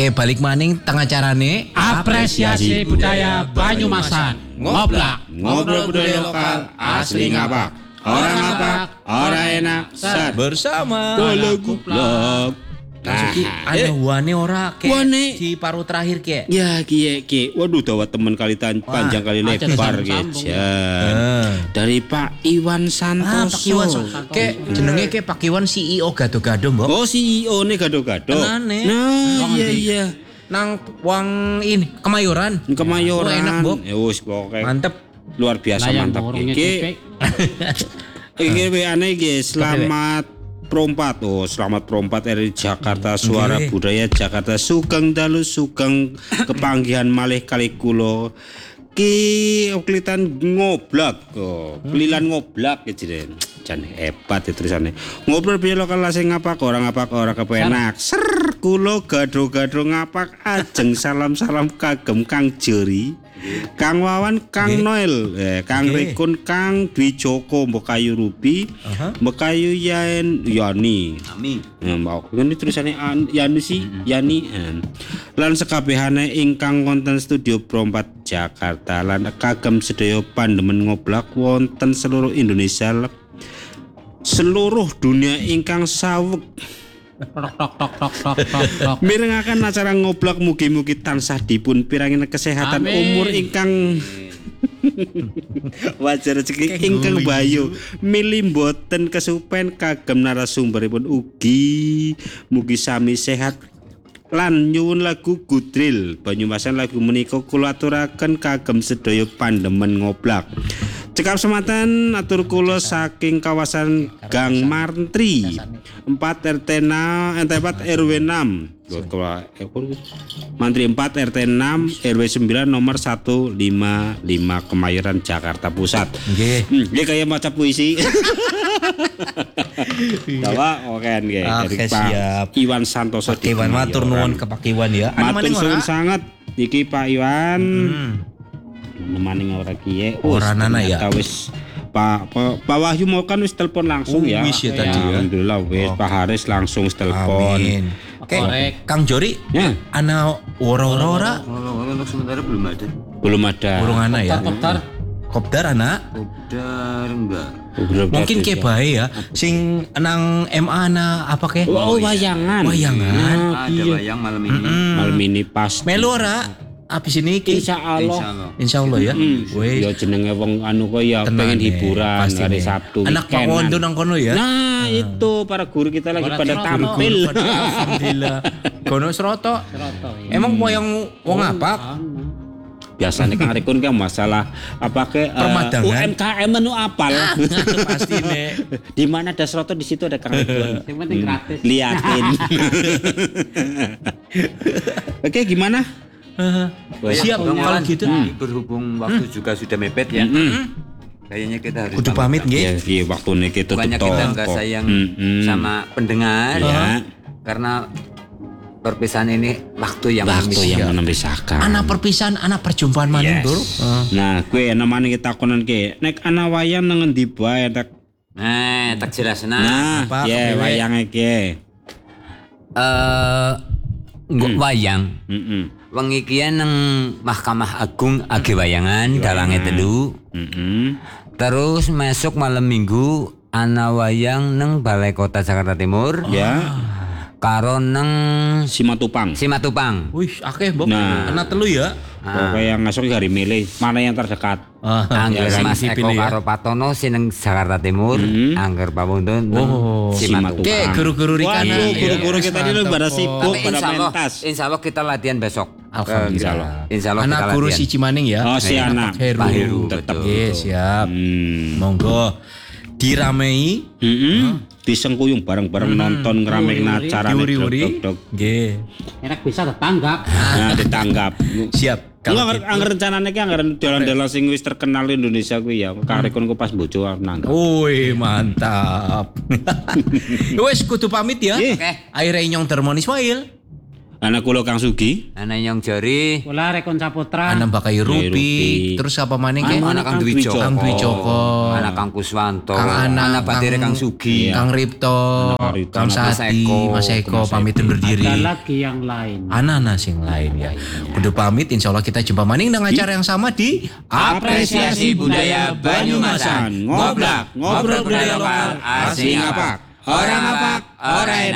Oke, balik maning tengah carane Apresiasi budaya Banyumasan. Ngoblak. Ngobrol budaya lokal asli ngapak. Orang ngapak, orang enak, set. bersama Bola gublok. Ki ana wane ora ke Wane. di paruh terakhir ke. Ya ki. Waduh dawa temen kali panjang kali lebar ya. Dari Pak Iwan Santoso. Pak Iwan ke jenenge ke Pak Iwan CEO Gado-Gado, Mbok. Oh CEO nih gado-gado. Tenane. Nah iya. Nang wang ini Kemayoran. Kemayoran. Oh, enak, Mbok. Ya wis pokoke. Mantep. Luar biasa mantap iki. Iki aneh iki selamat Perompat, selamat Perompat dari Jakarta Suara Budaya Jakarta Sugeng dalu sugeng kepanggihan malih kali kula ki klitan ngoblak pelilan ngoblak jenenge jan hebat itu tulisane ngobrol biar lokal sing ngapak orang kepenak ser kula gado-gado ngapak ajeng salam-salam kagem Kang Jeri Kang Wawan, Kang Noel, Kang Rekun, Kang Dwi Joko, Mbekayu Ruby, Mbekayu Yani. Amin. Mau ini tulisannya Yani sih, Yani. Lan sekabehane ingkang wonten studio Perompat Jakarta lan kagem sedaya pandemen ngoblak wonten seluruh Indonesia, seluruh dunia ingkang saweg. Mirengaken acara ngoblak mugi-mugi tansah dipun pirangin kesehatan umur ingkang wajar rezeki ingkang bayu mili mboten kesupen kagem narasumberipun ugi mugi sami sehat lan nyuwun lagu Gudril Banyumasan lagu menika kula aturaken kagem sedaya pandemen ngoblak. Cekap sematan atur kula saking kawasan Gang Mantri 4 RT 4 RW 6 Mantri 4 RT 6 RW 9 nomor 155 Kemayoran Jakarta Pusat. Nggih kaya maca puisi. Dawa oke nggih dari Pak Iwan Santoso. Pak Iwan matur nuwun ke Pak Iwan ya. Matur nuwun sangat iki Pak Iwan. Nemaning ora kiye ora nana ya wis Pak Wahyu mau kan wis telepon langsung ya wis ya tadi ya alhamdulillah wis Pak Haris langsung telepon. Oke Kang Jori ya ana ora untuk sementara belum ada burung ana ya kopdar ana enggak mungkin ke bae ya sing nang MA ana apa ke wayangan ada wayang malam ini pas melu ora abis ini Insyaallah ya. Ya jenenge wong anu kok ya pengen hiburan hari Sabtu. Anak Pawondo nang kono ya. Nah, itu para guru kita lagi pada tampil. Alhamdulillah. Kono Seroto. Emang wayang wong apa? Biasanya Kang Rekun kan masalah apa ke UMKM anu apal. Pasti nih. Di mana ada Seroto di situ ada Kang Rekun. Yang penting gratis. Liatin. Oke, gimana? Siap kalau gitu. Berhubung waktu juga sudah mepet ya. Kayaknya kita harus kudu pamit nggih. Iya, waktune kita tutup. Banyak kita enggak sayang sama pendengar ya. Karena perpisahan ini waktu yang memisahkan. Ana perpisahan, ana perjumpaan maning, Dur. Nah, kowe namane kita konon ki. Nek ana wayang nang endi bae tak. Nah, tak jelasna. Nah, ya wayange ki. Wayang. Wengi iki nang Mahkamah Agung age wayangan dalange telu. Terus masuk malam Minggu ana wayang nang Balai Kota Jakarta Timur. Ya. Karo nang Simatupang. Wih, akeh Mbok. Ana telu ya. Pokoke yang ngasuk hari milih mana yang terdekat. Angger Mas Eko karo Patono sineng Jakarta Timur, angger Pawondo Simatupang. Oke, guru-guru rikana. Guru-guru kita ini pada sibuk pada pentas. Insyaallah kita latihan besok. Alhamdulillah. Insyaallah kita anak guru si Cimaning ya. Oh, si anak Pak Heru tetap. Siap. Monggo diramei. Disengkuyung bareng-bareng nonton ngeramein acara diuri-uri. Nggih. Enak bisa ditanggap. Nah, ditanggap. Siap. Angger rencanane ki angger dalan-dalan sing wis terkenal Indonesia kuwi ya. Kang Rekun ku pas bojo nanggap. Woi, mantap. Wes kudu pamit ya. Oke. Akhire nyong Darmon Ismail. Anak kula Kang Sugi. Ana Nyong Jori, Kula Rekon Saputra. Ana Bakai Rupi. Rupi, terus apa maning ke? ana Kang Dwi Joko, Kang Dwi Joko, ana Kang Kuswanto, Kang Ana, ana Badire Kang Sugi, Kang Ripto, Kang Sati, Mas Eko pamit undur Ada diri. lagi yang lain. Anak-anak sing lain ya. Kudu pamit, insya Allah kita jumpa maning dengan acara yang sama di Apresiasi Budaya Banyumasan. Ngoblak, ngobrol budaya lokal, asing apa? Orang apa? Orang